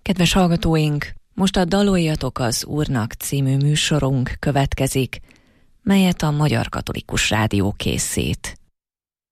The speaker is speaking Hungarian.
Kedves hallgatóink, most a Daloljatok az Úrnak című műsorunk következik, melyet a Magyar Katolikus Rádió készít.